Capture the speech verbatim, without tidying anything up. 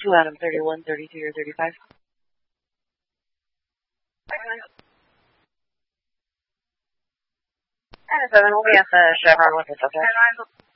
two Adam, thirty-one, thirty-two, or thirty-five. And seven will be at the Chevron with the subject.